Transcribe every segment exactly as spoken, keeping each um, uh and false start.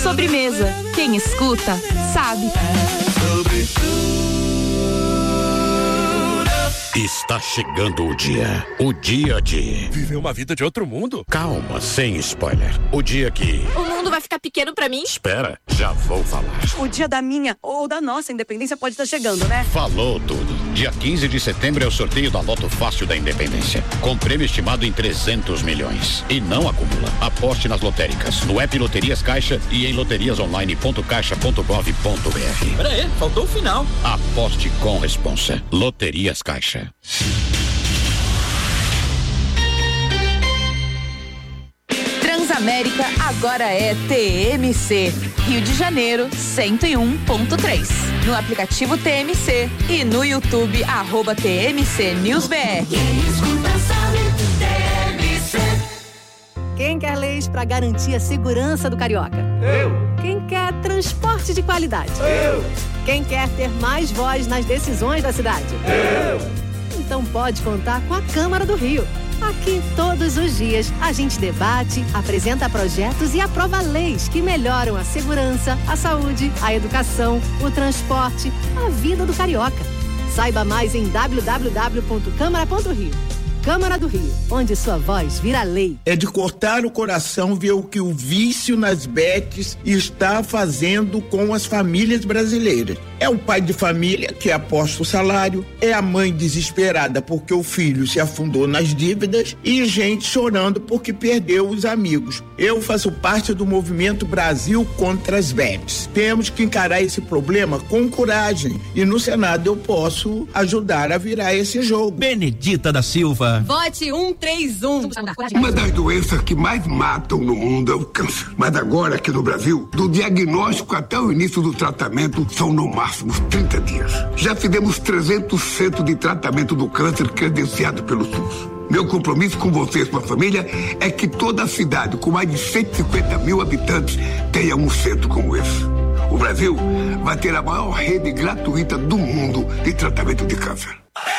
Sobremesa. Quem escuta, sabe. Está chegando o dia. O dia de... Viver uma vida de outro mundo? Calma, sem spoiler. O dia que... O mundo vai ficar pequeno pra mim? Espera, já vou falar. O dia da minha ou da nossa independência pode estar chegando, né? Falou tudo. Dia quinze de setembro é o sorteio da Loto Fácil da Independência. Com prêmio estimado em trezentos milhões. E não acumula. Aposte nas lotéricas, no app Loterias Caixa e em loterias online ponto caixa ponto gov ponto br. Pera aí, faltou o final. Aposte com responsa. Loterias Caixa. Transamérica agora é T M C. Rio de Janeiro, cento e um ponto três. No aplicativo T M C e no YouTube, arroba T M C News B R. Quem escuta sabe, T M C. Quem quer leis para garantir a segurança do carioca? Eu. Quem quer transporte de qualidade? Eu. Quem quer ter mais voz nas decisões da cidade? Eu. Então pode contar com a Câmara do Rio. Aqui, todos os dias, a gente debate, apresenta projetos e aprova leis que melhoram a segurança, a saúde, a educação, o transporte, a vida do carioca. Saiba mais em w w w ponto câmara ponto rio. Câmara do Rio, onde sua voz vira lei. É de cortar o coração ver o que o vício nas bets está fazendo com as famílias brasileiras. É o pai de família que aposta o salário, é a mãe desesperada porque o filho se afundou nas dívidas e gente chorando porque perdeu os amigos. Eu faço parte do movimento Brasil contra as bets. Temos que encarar esse problema com coragem e no Senado eu posso ajudar a virar esse jogo. Benedita da Silva. Vote um três um. Uma das doenças que mais matam no mundo é o câncer. Mas agora aqui no Brasil, do diagnóstico até o início do tratamento são no máximo trinta dias. Já fizemos trezentos centros de tratamento do câncer credenciado pelo SUS. Meu compromisso com vocês, com a família, é que toda a cidade com mais de cento e cinquenta mil habitantes tenha um centro como esse. O Brasil vai ter a maior rede gratuita do mundo de tratamento de câncer.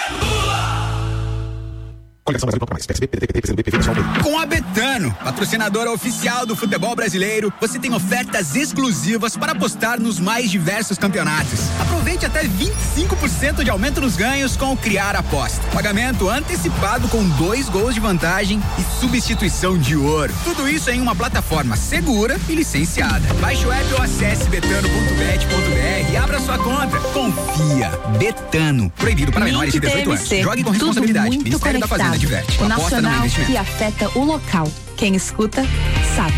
Com a Betano, patrocinadora oficial do futebol brasileiro, você tem ofertas exclusivas para apostar nos mais diversos campeonatos. Aproveite até vinte e cinco por cento de aumento nos ganhos com o Criar Aposta. Pagamento antecipado com dois gols de vantagem e substituição de ouro. Tudo isso em uma plataforma segura e licenciada. Baixe o app ou acesse betano ponto bet ponto br e abra sua conta. Confia. Betano. Proibido para menores de dezoito anos. Jogue com responsabilidade. Ministério da Fazenda. O nacional que afeta o local. Quem escuta, sabe.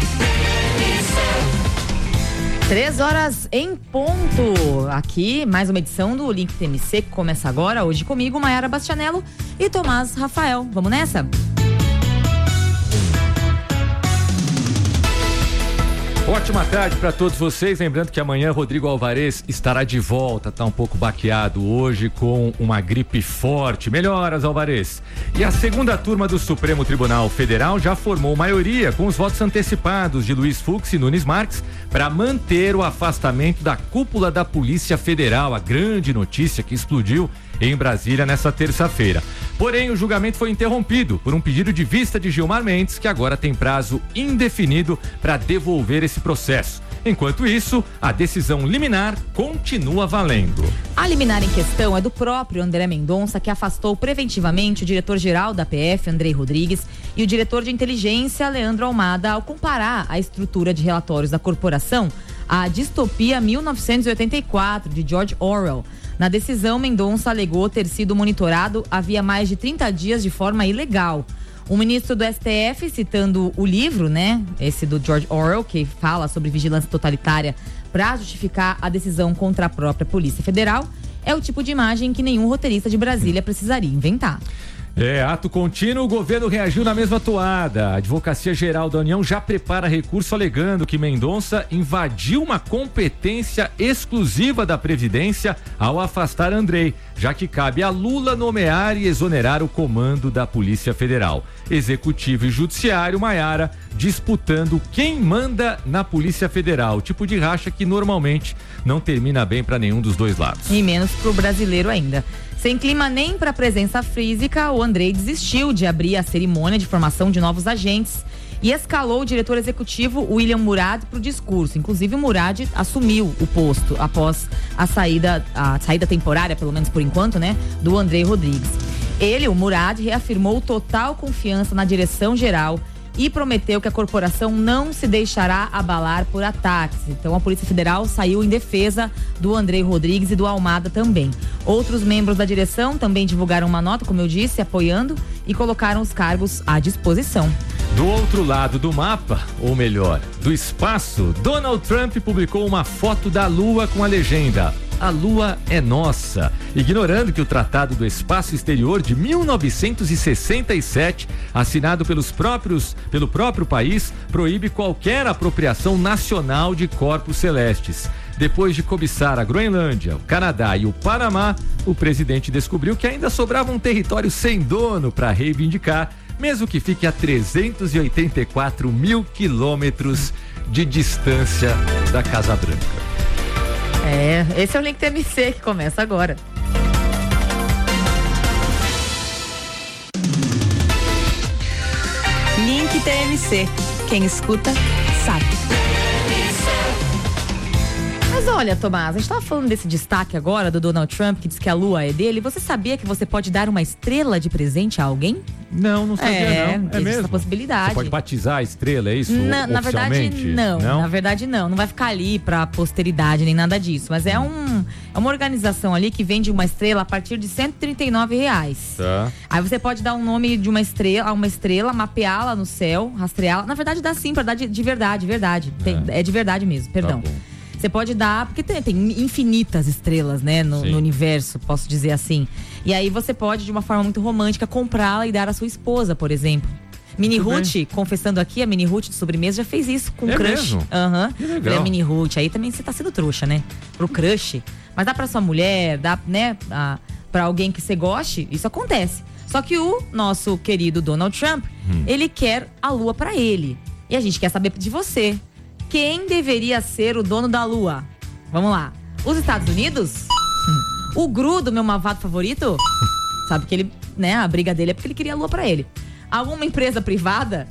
Três horas em ponto. Aqui, mais uma edição do Link T M C que começa agora. Hoje comigo, Maiara Bastianello e Tomás Rafael. Vamos nessa? Ótima tarde para todos vocês, lembrando que amanhã Rodrigo Alvarez estará de volta, tá um pouco baqueado hoje com uma gripe forte. Melhoras, Alvarez. E a segunda turma do Supremo Tribunal Federal já formou maioria com os votos antecipados de Luiz Fux e Nunes Marques para manter o afastamento da cúpula da Polícia Federal, a grande notícia que explodiu em Brasília nesta terça-feira. Porém, o julgamento foi interrompido por um pedido de vista de Gilmar Mendes, que agora tem prazo indefinido para devolver esse processo. Enquanto isso, a decisão liminar continua valendo. A liminar em questão é do próprio André Mendonça, que afastou preventivamente o diretor-geral da P F, Andrei Rodrigues, e o diretor de inteligência, Leandro Almada, ao comparar a estrutura de relatórios da corporação à distopia mil novecentos e oitenta e quatro, de George Orwell. Na decisão, Mendonça alegou ter sido monitorado havia mais de trinta dias de forma ilegal. O ministro do S T F, citando o livro, né, esse do George Orwell, que fala sobre vigilância totalitária para justificar a decisão contra a própria Polícia Federal, é o tipo de imagem que nenhum roteirista de Brasília precisaria inventar. É, ato contínuo, o governo reagiu na mesma toada. A Advocacia Geral da União já prepara recurso alegando que Mendonça invadiu uma competência exclusiva da Previdência ao afastar Andrei, já que cabe a Lula nomear e exonerar o comando da Polícia Federal. Executivo e Judiciário, Maiara, disputando quem manda na Polícia Federal, tipo de racha que normalmente não termina bem para nenhum dos dois lados. E menos pro brasileiro ainda. Sem clima nem para presença física, o Andrei desistiu de abrir a cerimônia de formação de novos agentes e escalou o diretor executivo William Murad para o discurso. Inclusive o Murad assumiu o posto após a saída, a saída temporária, pelo menos por enquanto, né, do Andrei Rodrigues. Ele, o Murad, reafirmou total confiança na direção geral e prometeu que a corporação não se deixará abalar por ataques. Então a Polícia Federal saiu em defesa do Andrei Rodrigues e do Almada também. Outros membros da direção também divulgaram uma nota, como eu disse, apoiando e colocaram os cargos à disposição. Do outro lado do mapa, ou melhor, do espaço, Donald Trump publicou uma foto da Lua com a legenda: "A Lua é nossa", ignorando que o Tratado do Espaço Exterior de mil novecentos e sessenta e sete, assinado pelos próprios, pelo próprio país, proíbe qualquer apropriação nacional de corpos celestes. Depois de cobiçar a Groenlândia, o Canadá e o Panamá, o presidente descobriu que ainda sobrava um território sem dono para reivindicar, mesmo que fique a trezentos e oitenta e quatro mil quilômetros de distância da Casa Branca. É, esse é o Link T M C que começa agora. Link T M C. Quem escuta, sabe. Mas olha, Tomás, a gente tava falando desse destaque agora do Donald Trump, que diz que a lua é dele. Você sabia que você pode dar uma estrela de presente a alguém? Não, não sabia é, não. É mesmo? Essa possibilidade. Você pode batizar a estrela, é isso? Na, na verdade, não, não. Na verdade, não. Não vai ficar ali pra posteridade nem nada disso. Mas é, um, é uma organização ali que vende uma estrela a partir de cento e trinta e nove reais. Tá. Aí você pode dar um nome de uma estrela, uma estrela, mapeá-la no céu, rastreá-la. Na verdade, dá sim, pra dar de, de verdade, verdade. É. Tem, é de verdade mesmo, perdão. Tá bom. Você pode dar, porque tem, tem infinitas estrelas, né, no, no universo, posso dizer assim. E aí você pode, de uma forma muito romântica, comprá-la e dar à sua esposa, por exemplo. Mini muito Ruth, bem. Confessando aqui, a Mini Ruth de sobremesa já fez isso com é crush. Aham. Uhum. A Mini Ruth, aí também você tá sendo trouxa, né? Pro crush. Mas dá pra sua mulher, dá, né, a, pra alguém que você goste, isso acontece. Só que o nosso querido Donald Trump, hum. ele quer a lua pra ele. E a gente quer saber de você. Quem deveria ser o dono da lua? Vamos lá. Os Estados Unidos? O Gru, do meu malvado favorito? Sabe que ele, né, a briga dele é porque ele queria a lua pra ele. Alguma empresa privada?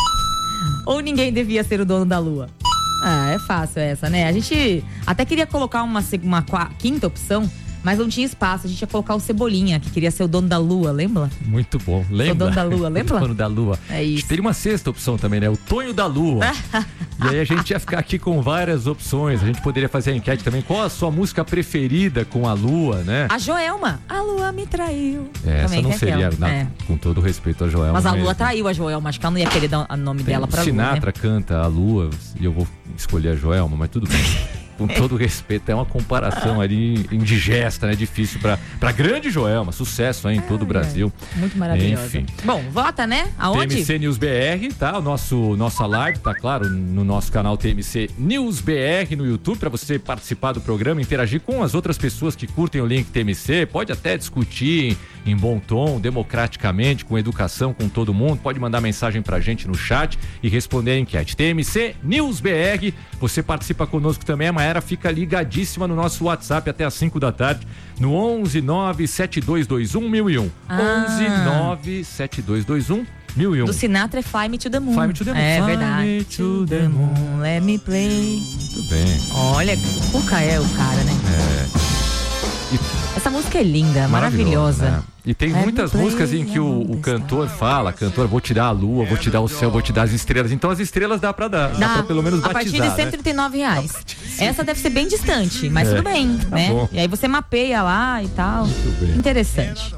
Ou ninguém devia ser o dono da lua? Ah, é fácil essa, né? A gente até queria colocar uma, uma, uma quinta opção, mas não tinha espaço. A gente ia colocar o Cebolinha, que queria ser o dono da lua, lembra? Muito bom, lembra? O dono da lua, lembra? O dono da lua. É isso. Teria uma sexta opção também, né? O Tonho da Lua. E aí a gente ia ficar aqui com várias opções. A gente poderia fazer a enquete também. Qual a sua música preferida com a lua, né? A Joelma. A lua me traiu. É, essa também não seria, na, é. com todo respeito a Joelma. Mas a mesmo. lua traiu a Joelma. Acho que ela não ia querer dar o nome Tem dela pra Sinatra lua, né? canta a lua e eu vou escolher a Joelma, mas tudo bem. Com todo respeito, é uma comparação ali indigesta, né? Difícil pra, pra grande Joelma. Sucesso aí em todo o Brasil. Muito maravilhosa. Enfim. Bom, vota, né? Aonde? T M C News B R, tá? O nosso, nossa live, tá claro, no nosso canal T M C News B R no YouTube, pra você participar do programa, interagir com as outras pessoas que curtem o link T M C. Pode até discutir em, em bom tom, democraticamente, com educação, com todo mundo. Pode mandar mensagem pra gente no chat e responder a enquete. T M C News B R, você participa conosco também. A Maera fica ligadíssima no nosso WhatsApp até às cinco da tarde, no onze nove sete dois dois um mil e um. Ah. onze nove sete dois dois um mil e um. Do Sinatra é Fly Me to the Moon. Fly Me to the Moon. É Fly verdade. Me to the Moon. Let me play. Tudo bem. Olha, o Cuca é o cara, né? É. E essa música é linda, maravilhosa. Né? E tem Let muitas músicas em que o, o cantor fala, cantor, vou te dar a lua, vou te dar o céu, vou te dar as estrelas. Então as estrelas dá pra dar, dá, dá pra pelo menos a batizar. A partir de cento e trinta e nove reais. Essa deve ser bem distante, mas é, tudo bem, tá né? Bom. E aí você mapeia lá e tal. Muito bem. Interessante.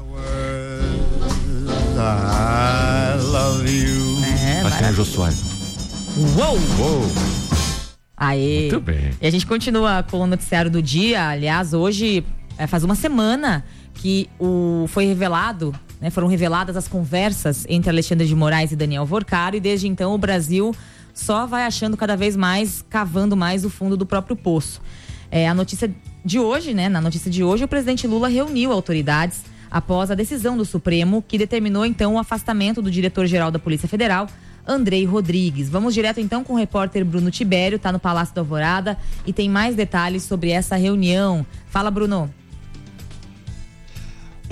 I love you. É, acho que é o Jô Soares. Uou! Uou! Aê! Muito bem. E a gente continua com o noticiário do dia. Aliás, hoje é, faz uma semana que o, foi revelado, né, foram reveladas as conversas entre Alexandre de Moraes e Daniel Vorcaro, e desde então o Brasil só vai achando cada vez mais, cavando mais o fundo do próprio poço. É, a notícia de hoje, né, na notícia de hoje, o presidente Lula reuniu autoridades após a decisão do Supremo, que determinou então o afastamento do diretor-geral da Polícia Federal, Andrei Rodrigues. Vamos direto então com o repórter Bruno Tibério, tá no Palácio da Alvorada e tem mais detalhes sobre essa reunião. Fala, Bruno.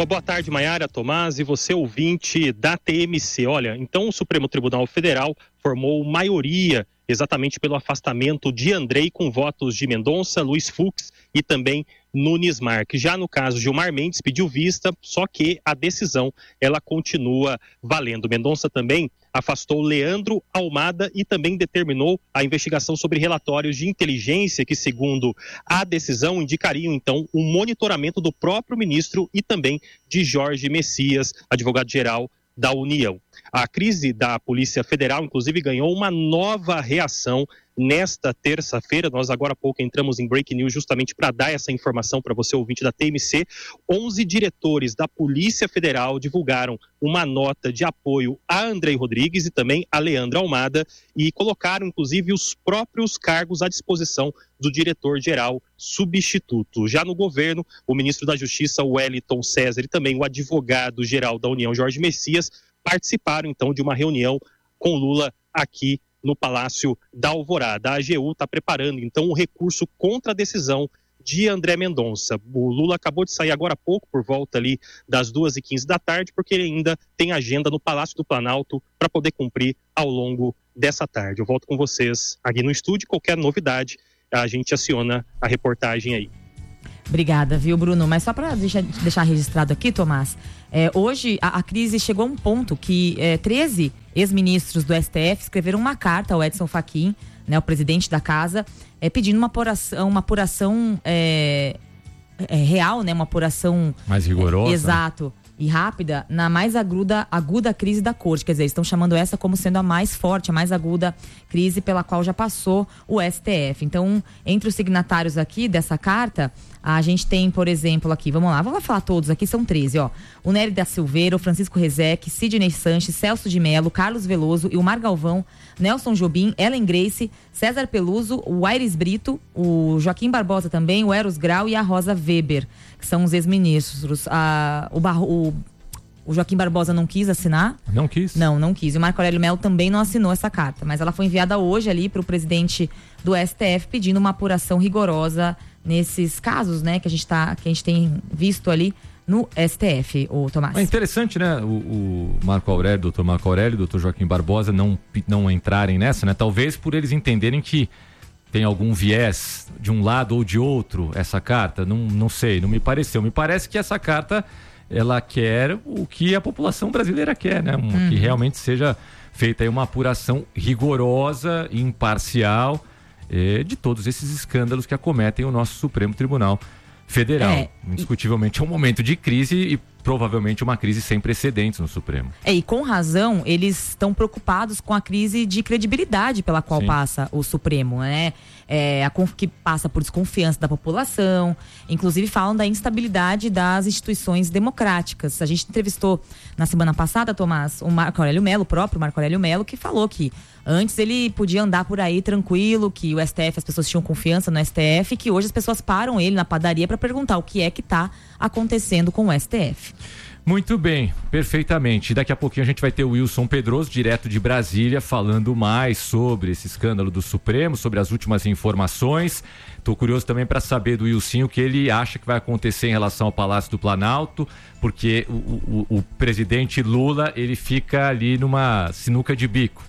Uma boa tarde, Maiara, Tomás e você ouvinte da T M C. Olha, então o Supremo Tribunal Federal formou maioria exatamente pelo afastamento de Andrei com votos de Mendonça, Luiz Fux e também Nunes Marques. Já no caso, Gilmar Mendes pediu vista, só que a decisão ela continua valendo. Mendonça também afastou Leandro Almada e também determinou a investigação sobre relatórios de inteligência que, segundo a decisão, indicariam então um monitoramento do próprio ministro e também de Jorge Messias, advogado-geral da União. A crise da Polícia Federal, inclusive, ganhou uma nova reação nesta terça-feira. Nós agora há pouco entramos em Breaking News justamente para dar essa informação para você, ouvinte da T M C. onze diretores da Polícia Federal divulgaram uma nota de apoio a Andrei Rodrigues e também a Leandro Almada e colocaram, inclusive, os próprios cargos à disposição do diretor-geral substituto. Já no governo, o ministro da Justiça, Wellington César, e também o advogado-geral da União, Jorge Messias, participaram, então, de uma reunião com Lula aqui no Palácio da Alvorada. A A G U está preparando, então, um recurso contra a decisão de André Mendonça. O Lula acabou de sair agora há pouco, por volta ali das duas e quinze da tarde, porque ele ainda tem agenda no Palácio do Planalto para poder cumprir ao longo dessa tarde. Eu volto com vocês aqui no estúdio. Qualquer novidade, a gente aciona a reportagem aí. Obrigada, viu, Bruno? Mas só para deixar, deixar registrado aqui, Tomás, é, hoje a, a crise chegou a um ponto que é, treze ex-ministros do S T F escreveram uma carta ao Edson Fachin, né, o presidente da casa, é, pedindo uma apuração, uma apuração é, é, real, né, uma apuração mais rigorosa. É, exato. E rápida na mais aguda, aguda crise da corte. Quer dizer, eles estão chamando essa como sendo a mais forte, a mais aguda crise pela qual já passou o S T F. Então, entre os signatários aqui dessa carta, a gente tem, por exemplo, aqui, vamos lá, vamos falar todos aqui, são treze, ó. O Nery da Silveira, o Francisco Rezec, Sidney Sanches, Celso de Mello, Carlos Veloso, Ilmar Galvão, Nelson Jobim, Ellen Grace, César Peluso, o Aires Brito, o Joaquim Barbosa também, o Eros Grau e a Rosa Weber, que são os ex-ministros. Ah, o, Bar- o, o Joaquim Barbosa não quis assinar? Não quis? Não, não quis. E o Marco Aurélio Mello também não assinou essa carta, mas ela foi enviada hoje ali para o presidente do S T F pedindo uma apuração rigorosa nesses casos, né, que a gente tá, que a gente tem visto ali no S T F, o Tomás. É interessante, né, o, o Marco Aurélio, doutor Marco Aurélio, doutor Joaquim Barbosa não, não entrarem nessa, né, talvez por eles entenderem que tem algum viés de um lado ou de outro essa carta, não, não sei, não me pareceu. Me parece que essa carta, ela quer o que a população brasileira quer, né, um, hum. que realmente seja feita aí uma apuração rigorosa e imparcial de todos esses escândalos que acometem o nosso Supremo Tribunal Federal. É, Indiscutivelmente é um momento de crise e provavelmente uma crise sem precedentes no Supremo. É, e com razão, eles estão preocupados com a crise de credibilidade pela qual Sim. passa o Supremo, né? É, a, que passa por desconfiança da população, inclusive falam da instabilidade das instituições democráticas. A gente entrevistou na semana passada, Tomás, o Marco Aurélio Mello, o próprio Marco Aurélio Mello, que falou que antes ele podia andar por aí tranquilo, que o S T F, as pessoas tinham confiança no S T F, que hoje as pessoas param ele na padaria para perguntar o que é que está acontecendo com o S T F. Muito bem, perfeitamente. Daqui a pouquinho a gente vai ter o Wilson Pedroso, direto de Brasília, falando mais sobre esse escândalo do Supremo, sobre as últimas informações. Estou curioso também para saber do Wilson o que ele acha que vai acontecer em relação ao Palácio do Planalto, porque o, o, o presidente Lula, ele fica ali numa sinuca de bico.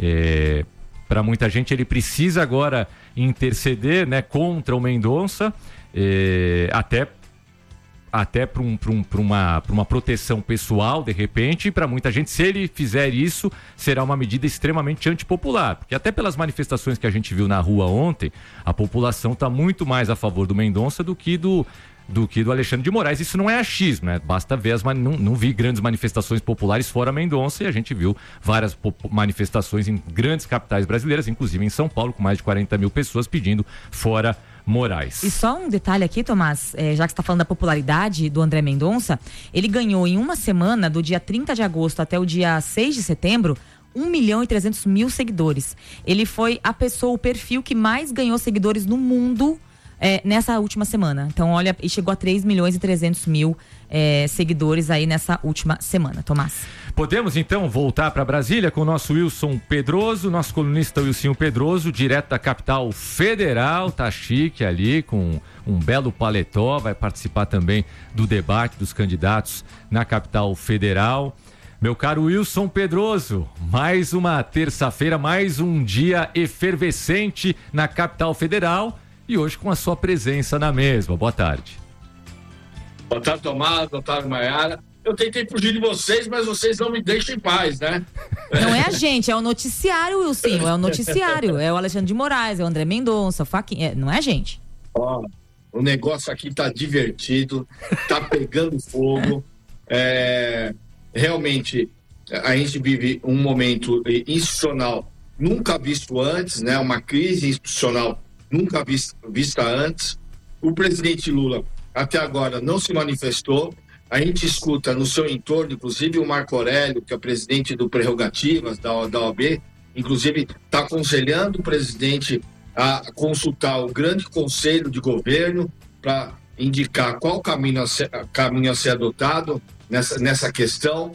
É, para muita gente ele precisa agora interceder, né, contra o Mendonça, é, até até para um, um, uma, uma proteção pessoal, de repente, e para muita gente, se ele fizer isso, será uma medida extremamente antipopular, porque até pelas manifestações que a gente viu na rua ontem, a população está muito mais a favor do Mendonça do que do do que do Alexandre de Moraes. Isso não é achismo, né? Basta ver as man... não, não vi grandes manifestações populares fora Mendonça e a gente viu várias po- manifestações em grandes capitais brasileiras, inclusive em São Paulo, com mais de quarenta mil pessoas pedindo fora Moraes. E só um detalhe aqui, Tomás, é, já que você está falando da popularidade do André Mendonça, ele ganhou em uma semana, do dia trinta de agosto até o dia seis de setembro, um milhão e trezentos mil seguidores. Ele foi a pessoa, o perfil que mais ganhou seguidores no mundo é, nessa última semana. Então, olha, e chegou a três milhões e trezentos mil é, seguidores aí nessa última semana, Tomás. Podemos então voltar para Brasília com o nosso Wilson Pedroso, nosso colunista Wilson Pedroso, direto da capital federal, tá chique ali, com um belo paletó, vai participar também do debate dos candidatos na capital federal. Meu caro Wilson Pedroso, mais uma terça-feira, mais um dia efervescente na capital federal e hoje com a sua presença na mesma. Boa tarde. Boa tarde, Tomás, boa tarde, Maiara. Eu tentei fugir de vocês, mas vocês não me deixam em paz, né? Não é a gente, é o noticiário, Wilson, é o noticiário, é o Alexandre de Moraes, é o André Mendonça, o Faquinha, é, não é a gente. Ó, o negócio aqui tá divertido, tá pegando fogo, é, realmente a gente vive um momento institucional nunca visto antes, né? Uma crise institucional nunca vista, vista antes. O presidente Lula até agora não se manifestou. A gente escuta no seu entorno, inclusive o Marco Aurélio, que é o presidente do Prerrogativas da, da O A B, inclusive está aconselhando o presidente a consultar o grande conselho de governo para indicar qual caminho a ser, caminho a ser adotado nessa, nessa questão.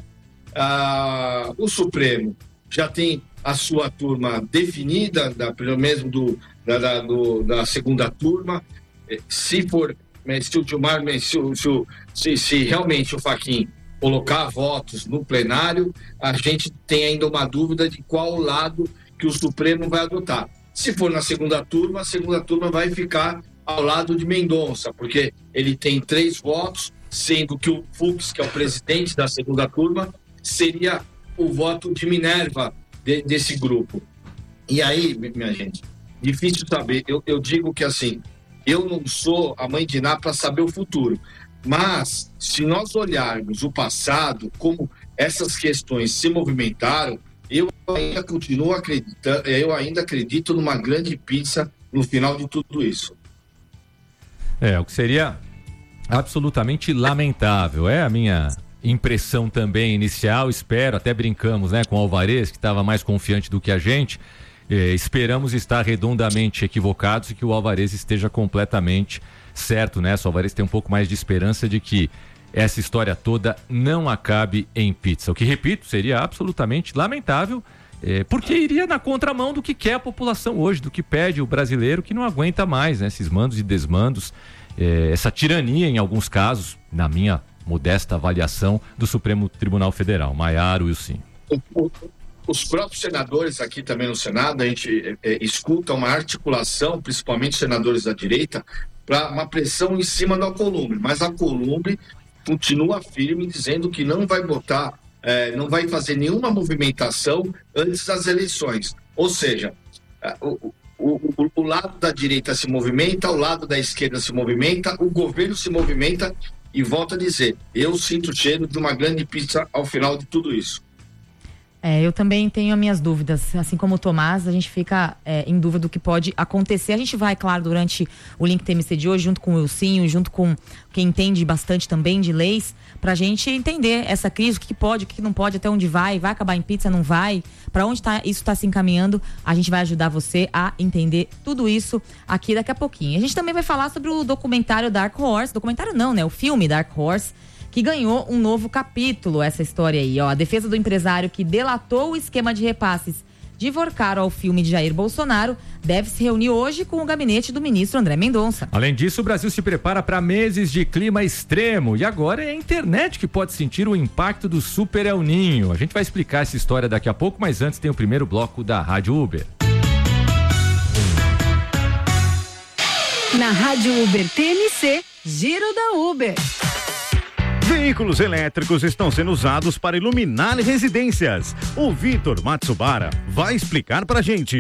Ah, o Supremo já tem a sua turma definida, da, pelo menos do, da, da, do, da segunda turma. Se for se o Gilmar, se, se, se realmente o Fachin colocar votos no plenário, a gente tem ainda uma dúvida de qual lado que o Supremo vai adotar. Se for na segunda turma, a segunda turma vai ficar ao lado de Mendonça, porque ele tem três votos, sendo que o Fux, que é o presidente da segunda turma, seria o voto de Minerva de, desse grupo. E aí, minha gente, difícil saber. Eu, eu digo que assim, eu não sou a mãe de Ná para saber o futuro, mas se nós olharmos o passado, como essas questões se movimentaram, eu ainda continuo acreditando, eu ainda acredito numa grande pizza no final de tudo isso. É, o que seria absolutamente lamentável, é a minha impressão também inicial, espero, até brincamos, né, com o Alvarez, que estava mais confiante do que a gente. Eh, esperamos estar redondamente equivocados e que o Alvarez esteja completamente certo, né? O Alvarez tem um pouco mais de esperança de que essa história toda não acabe em pizza. O que, repito, seria absolutamente lamentável, eh, porque iria na contramão do que quer a população hoje, do que pede o brasileiro, que não aguenta mais, né? Esses mandos e desmandos, eh, essa tirania em alguns casos, na minha modesta avaliação, do Supremo Tribunal Federal. Maiara, Wilson. Os próprios senadores aqui também no Senado, a gente é, escuta uma articulação, principalmente senadores da direita, para uma pressão em cima do Alcolumbre, mas a Alcolumbre continua firme dizendo que não vai botar, é, não vai fazer nenhuma movimentação antes das eleições. Ou seja, o, o, o, o lado da direita se movimenta, o lado da esquerda se movimenta, o governo se movimenta e volto a dizer, eu sinto o cheiro de uma grande pizza ao final de tudo isso. É, eu também tenho as minhas dúvidas, assim como o Tomás, a gente fica é, em dúvida do que pode acontecer. A gente vai, claro, durante o Link T M C de hoje, junto com o Wilson, junto com quem entende bastante também de leis, pra gente entender essa crise, o que pode, o que não pode, até onde vai, vai acabar em pizza, não vai, pra onde tá, isso está se encaminhando. A gente vai ajudar você a entender tudo isso aqui daqui a pouquinho. A gente também vai falar sobre o documentário Dark Horse, documentário não, né, o filme Dark Horse, que ganhou um novo capítulo, essa história aí, ó. A defesa do empresário que delatou o esquema de repasses de Vorcaro ao filme de Jair Bolsonaro deve se reunir hoje com o gabinete do ministro André Mendonça. Além disso, o Brasil se prepara para meses de clima extremo e agora é a internet que pode sentir o impacto do Super El Ninho. A gente vai explicar essa história daqui a pouco, mas antes tem o primeiro bloco da Rádio Uber. Na Rádio Uber T M C, Giro da Uber. Veículos elétricos estão sendo usados para iluminar residências. O Vitor Matsubara vai explicar pra gente.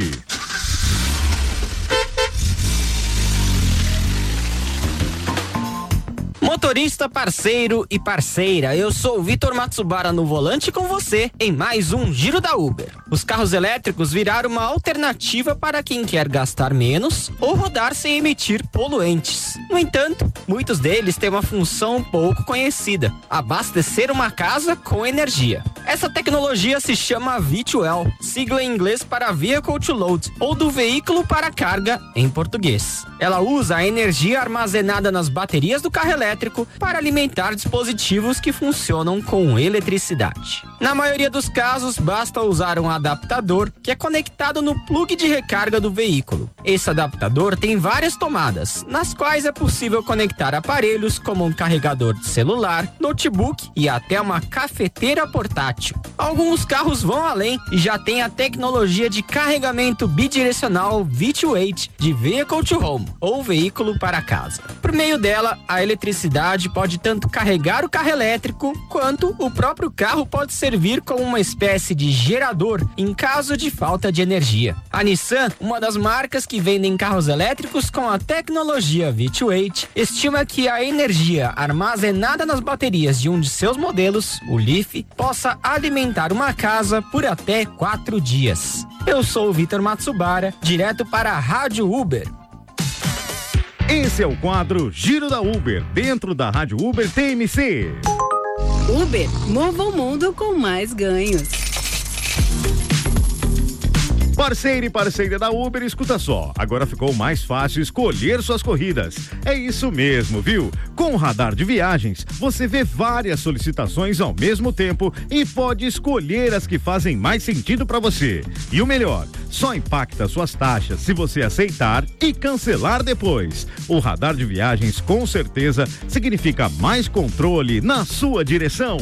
Motorista, parceiro e parceira, eu sou o Vitor Matsubara no volante com você em mais um Giro da Uber. Os carros elétricos viraram uma alternativa para quem quer gastar menos ou rodar sem emitir poluentes. No entanto, muitos deles têm uma função pouco conhecida: abastecer uma casa com energia. Essa tecnologia se chama V dois L, sigla em inglês para Vehicle to Load, ou do veículo para carga em português. Ela usa a energia armazenada nas baterias do carro elétrico para alimentar dispositivos que funcionam com eletricidade. Na maioria dos casos, basta usar um adaptador que é conectado no plug de recarga do veículo. Esse adaptador tem várias tomadas, nas quais é possível conectar aparelhos como um carregador de celular, notebook e até uma cafeteira portátil. Alguns carros vão além e já tem a tecnologia de carregamento bidirecional V dois H de Vehicle to Home, ou veículo para casa. Por meio dela, a eletricidade pode tanto carregar o carro elétrico, quanto o próprio carro pode servir como uma espécie de gerador em caso de falta de energia. A Nissan, uma das marcas que vendem carros elétricos com a tecnologia V dois H, estima que a energia armazenada nas baterias de um de seus modelos, o Leaf, possa alimentar uma casa por até quatro dias. Eu sou o Vitor Matsubara, direto para a Rádio Uber. Esse é o quadro Giro da Uber, dentro da Rádio Uber T M C. Uber, mova o mundo com mais ganhos. Parceiro e parceira da Uber, escuta só, agora ficou mais fácil escolher suas corridas. É isso mesmo, viu? Com o radar de viagens, você vê várias solicitações ao mesmo tempo e pode escolher as que fazem mais sentido para você. E o melhor, só impacta suas taxas se você aceitar e cancelar depois. O radar de viagens, com certeza, significa mais controle na sua direção.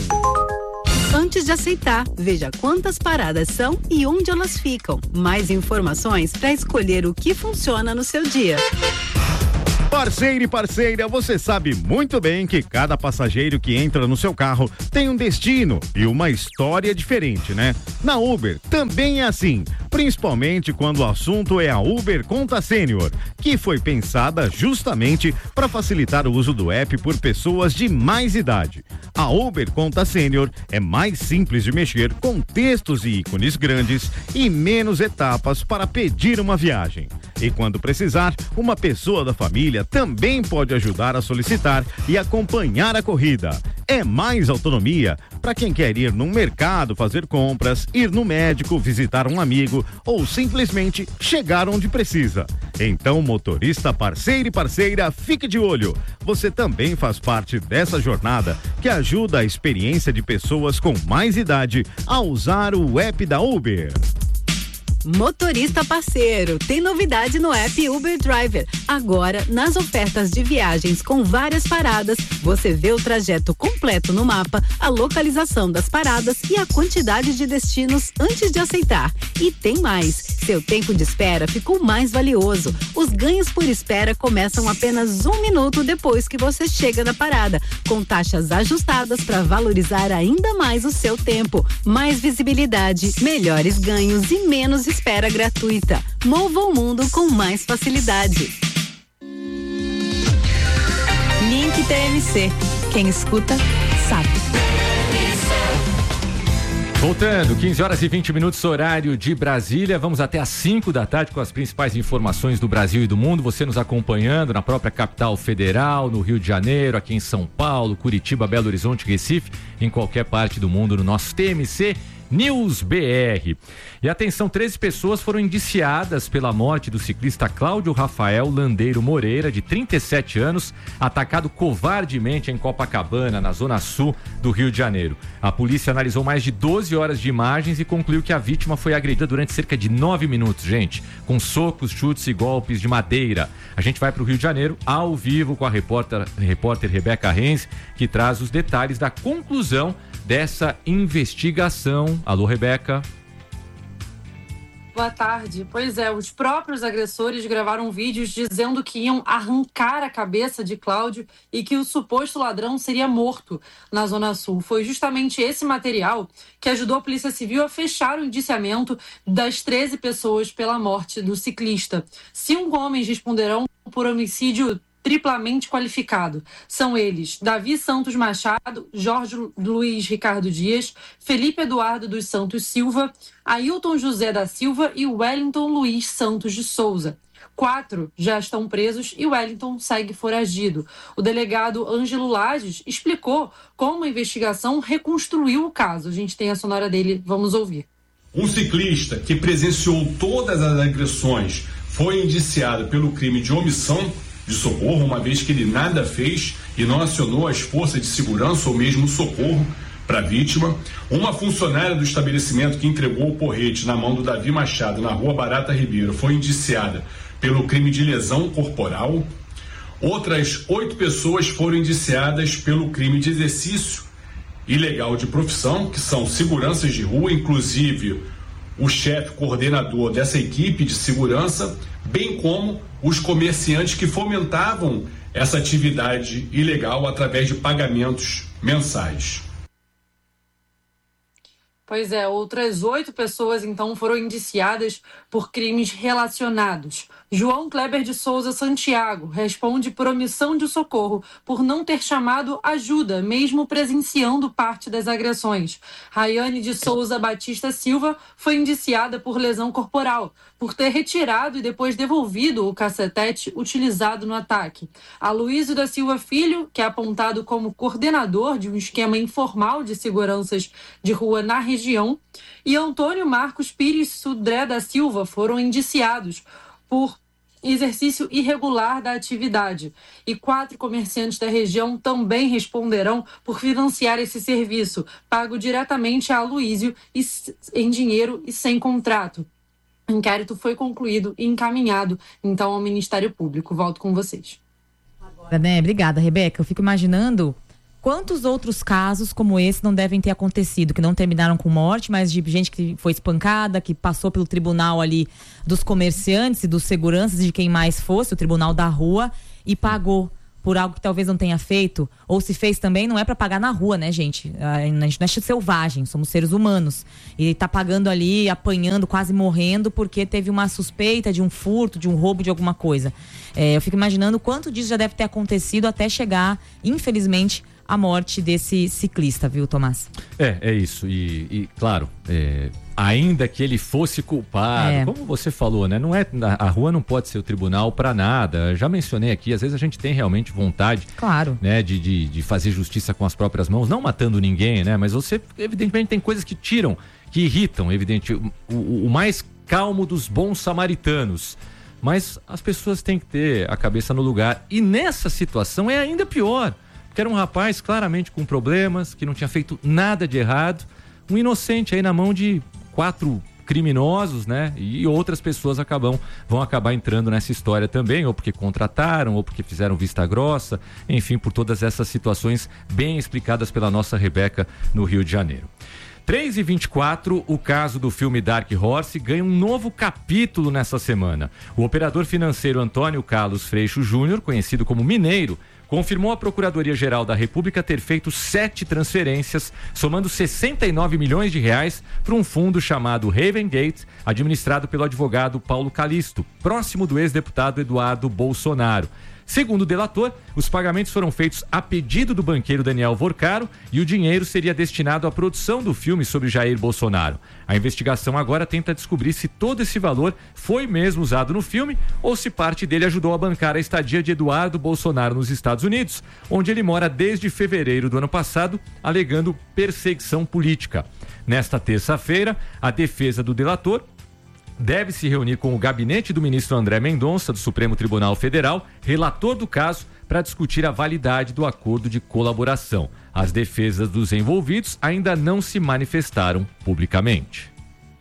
Antes de aceitar, veja quantas paradas são e onde elas ficam. Mais informações para escolher o que funciona no seu dia. Parceiro e parceira, você sabe muito bem que cada passageiro que entra no seu carro tem um destino e uma história diferente, né? Na Uber também é assim, principalmente quando o assunto é a Uber Conta Sênior, que foi pensada justamente para facilitar o uso do app por pessoas de mais idade. A Uber Conta Sênior é mais simples de mexer, com textos e ícones grandes e menos etapas para pedir uma viagem. E quando precisar, uma pessoa da família também pode ajudar a solicitar e acompanhar a corrida. É mais autonomia para quem quer ir num mercado fazer compras, ir no médico, visitar um amigo ou simplesmente chegar onde precisa. Então, motorista parceiro e parceira, fique de olho. Você também faz parte dessa jornada que ajuda a experiência de pessoas com mais idade a usar o app da Uber. Motorista parceiro, tem novidade no app Uber Driver. Agora, nas ofertas de viagens com várias paradas, você vê o trajeto completo no mapa, a localização das paradas e a quantidade de destinos antes de aceitar. E tem mais, seu tempo de espera ficou mais valioso. Os ganhos por espera começam apenas um minuto depois que você chega na parada, com taxas ajustadas para valorizar ainda mais o seu tempo. Mais visibilidade, melhores ganhos e menos espera gratuita. Mova o mundo com mais facilidade. Link T M C. Quem escuta, sabe. Voltando, quinze horas e vinte minutos, horário de Brasília. Vamos até às cinco da tarde com as principais informações do Brasil e do mundo. Você nos acompanhando na própria capital federal, no Rio de Janeiro, aqui em São Paulo, Curitiba, Belo Horizonte, Recife, em qualquer parte do mundo, no nosso T M C News B R. E atenção, treze pessoas foram indiciadas pela morte do ciclista Cláudio Rafael Landeiro Moreira, de trinta e sete anos, atacado covardemente em Copacabana, na zona sul do Rio de Janeiro. A polícia analisou mais de doze horas de imagens e concluiu que a vítima foi agredida durante cerca de nove minutos, gente, com socos, chutes e golpes de madeira. A gente vai para o Rio de Janeiro, ao vivo, com a repórter, repórter Rebeca Renz, que traz os detalhes da conclusão dessa investigação. Alô, Rebeca. Boa tarde. Pois é, os próprios agressores gravaram vídeos dizendo que iam arrancar a cabeça de Cláudio e que o suposto ladrão seria morto na Zona Sul. Foi justamente esse material que ajudou a Polícia Civil a fechar o indiciamento das treze pessoas pela morte do ciclista. Cinco homens responderão por homicídio triplamente qualificado. São eles Davi Santos Machado, Jorge Luiz Ricardo Dias, Felipe Eduardo dos Santos Silva, Ailton José da Silva e Wellington Luiz Santos de Souza. Quatro já estão presos e Wellington segue foragido. O delegado Ângelo Lages explicou como a investigação reconstruiu o caso. A gente tem a sonora dele, vamos ouvir. Um ciclista que presenciou todas as agressões foi indiciado pelo crime de omissão de socorro, uma vez que ele nada fez e não acionou as forças de segurança ou mesmo socorro para a vítima. Uma funcionária do estabelecimento que entregou o porrete na mão do Davi Machado na rua Barata Ribeiro foi indiciada pelo crime de lesão corporal. Outras oito pessoas foram indiciadas pelo crime de exercício ilegal de profissão, que são seguranças de rua, inclusive o chefe coordenador dessa equipe de segurança, bem como os comerciantes que fomentavam essa atividade ilegal através de pagamentos mensais. Pois é, outras oito pessoas, então, foram indiciadas por crimes relacionados. João Kleber de Souza Santiago responde por omissão de socorro por não ter chamado ajuda, mesmo presenciando parte das agressões. Rayane de Souza Batista Silva foi indiciada por lesão corporal, por ter retirado e depois devolvido o cacetete utilizado no ataque. Aloysio da Silva Filho, que é apontado como coordenador de um esquema informal de seguranças de rua na região, e Antônio Marcos Pires Sudré da Silva foram indiciados por exercício irregular da atividade. E quatro comerciantes da região também responderão por financiar esse serviço, pago diretamente a Aloysio em dinheiro e sem contrato. O inquérito foi concluído e encaminhado, então, ao Ministério Público. Volto com vocês. Agora, né? Obrigada, Rebeca. Eu fico imaginando quantos outros casos como esse não devem ter acontecido, que não terminaram com morte, mas de gente que foi espancada, que passou pelo tribunal ali dos comerciantes e dos seguranças, de quem mais fosse, o tribunal da rua, e pagou por algo que talvez não tenha feito, ou se fez também, não é pra pagar na rua, né, gente? A gente não é selvagem, somos seres humanos. E tá pagando ali, apanhando, quase morrendo, porque teve uma suspeita de um furto, de um roubo, de alguma coisa. É, eu fico imaginando quanto disso já deve ter acontecido até chegar, infelizmente, a morte desse ciclista, viu, Tomás? É, é isso. E, e claro, é, ainda que ele fosse culpado, é. como você falou, né? Não é, a rua não pode ser o tribunal para nada. Já mencionei aqui, às vezes a gente tem realmente vontade, claro, né, de, de, de fazer justiça com as próprias mãos, não matando ninguém, né? Mas você, evidentemente, tem coisas que tiram, que irritam, evidente, o, o, o mais calmo dos bons samaritanos. Mas as pessoas têm que ter a cabeça no lugar. E nessa situação é ainda pior. Porque era um rapaz claramente com problemas, que não tinha feito nada de errado, um inocente aí na mão de quatro criminosos, né? E outras pessoas acabam, vão acabar entrando nessa história também, ou porque contrataram, ou porque fizeram vista grossa, enfim, por todas essas situações bem explicadas pela nossa Rebeca no Rio de Janeiro. três e vinte e quatro, o caso do filme Dark Horse ganha um novo capítulo nessa semana. O operador financeiro Antônio Carlos Freixo Júnior, conhecido como Mineiro, confirmou à Procuradoria-Geral da República ter feito sete transferências, somando sessenta e nove milhões de reais para um fundo chamado Raven Gate, administrado pelo advogado Paulo Calisto, próximo do ex-deputado Eduardo Bolsonaro. Segundo o delator, os pagamentos foram feitos a pedido do banqueiro Daniel Vorcaro e o dinheiro seria destinado à produção do filme sobre Jair Bolsonaro. A investigação agora tenta descobrir se todo esse valor foi mesmo usado no filme ou se parte dele ajudou a bancar a estadia de Eduardo Bolsonaro nos Estados Unidos, onde ele mora desde fevereiro do ano passado, alegando perseguição política. Nesta terça-feira, a defesa do delator deve se reunir com o gabinete do ministro André Mendonça, do Supremo Tribunal Federal, relator do caso, para discutir a validade do acordo de colaboração. As defesas dos envolvidos ainda não se manifestaram publicamente.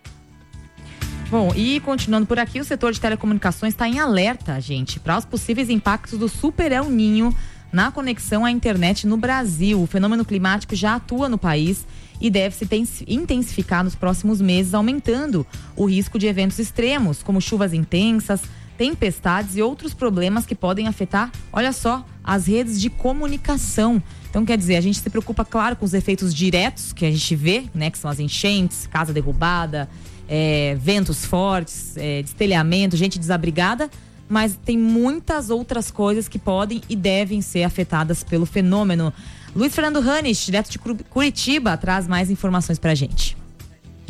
Bom, e continuando por aqui, o setor de telecomunicações está em alerta, gente, para os possíveis impactos do Super El Niño na conexão à internet no Brasil. O fenômeno climático já atua no país e deve se intensificar nos próximos meses, aumentando o risco de eventos extremos, como chuvas intensas, tempestades e outros problemas que podem afetar, olha só, as redes de comunicação. Então, quer dizer, a gente se preocupa, claro, com os efeitos diretos que a gente vê, né, que são as enchentes, casa derrubada, é, ventos fortes, é, destelhamento, gente desabrigada, mas tem muitas outras coisas que podem e devem ser afetadas pelo fenômeno. Luiz Fernando Hannes, direto de Curitiba, traz mais informações pra gente.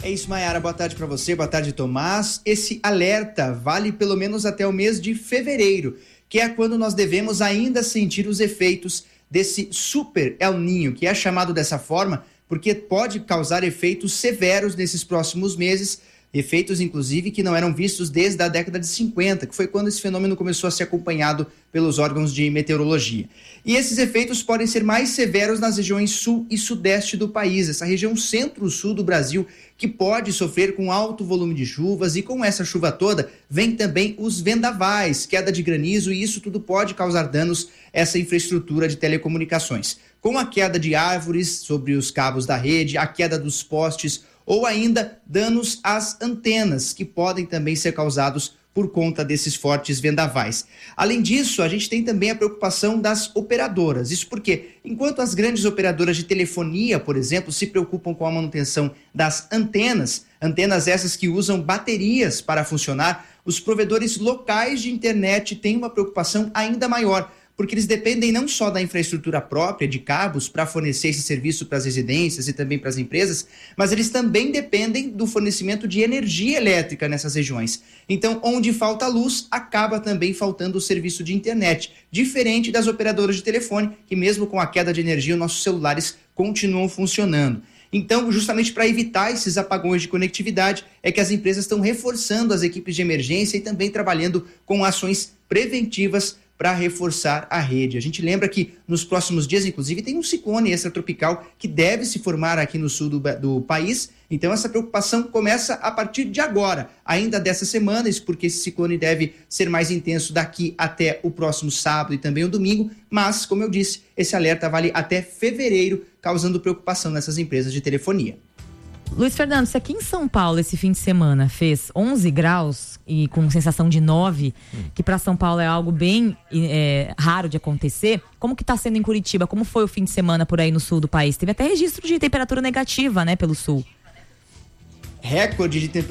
É isso, Mayara. Boa tarde para você, boa tarde, Tomás. Esse alerta vale pelo menos até o mês de fevereiro, que é quando nós devemos ainda sentir os efeitos desse super El Niño, que é chamado dessa forma porque pode causar efeitos severos nesses próximos meses, efeitos, inclusive, que não eram vistos desde a década de cinquenta, que foi quando esse fenômeno começou a ser acompanhado pelos órgãos de meteorologia. E esses efeitos podem ser mais severos nas regiões sul e sudeste do país, essa região centro-sul do Brasil, que pode sofrer com alto volume de chuvas, e com essa chuva toda vem também os vendavais, queda de granizo, e isso tudo pode causar danos a essa infraestrutura de telecomunicações. Com a queda de árvores sobre os cabos da rede, a queda dos postes, ou ainda danos às antenas, que podem também ser causados por conta desses fortes vendavais. Além disso, a gente tem também a preocupação das operadoras. Isso porque, enquanto as grandes operadoras de telefonia, por exemplo, se preocupam com a manutenção das antenas, antenas essas que usam baterias para funcionar, os provedores locais de internet têm uma preocupação ainda maior, porque eles dependem não só da infraestrutura própria de cabos para fornecer esse serviço para as residências e também para as empresas, mas eles também dependem do fornecimento de energia elétrica nessas regiões. Então, onde falta luz, acaba também faltando o serviço de internet, diferente das operadoras de telefone, que mesmo com a queda de energia, os nossos celulares continuam funcionando. Então, justamente para evitar esses apagões de conectividade, é que as empresas estão reforçando as equipes de emergência e também trabalhando com ações preventivas para reforçar a rede. A gente lembra que nos próximos dias, inclusive, tem um ciclone extratropical que deve se formar aqui no sul do, do país. Então, essa preocupação começa a partir de agora, ainda dessa semana, isso porque esse ciclone deve ser mais intenso daqui até o próximo sábado e também o domingo. Mas, como eu disse, esse alerta vale até fevereiro, causando preocupação nessas empresas de telefonia. Luiz Fernando, se aqui em São Paulo esse fim de semana fez onze graus e com sensação de nove, hum. que para São Paulo é algo bem é, raro de acontecer, como que tá sendo em Curitiba? Como foi o fim de semana por aí no sul do país? Teve até registro de temperatura negativa, né, pelo sul. Recorde de temperatura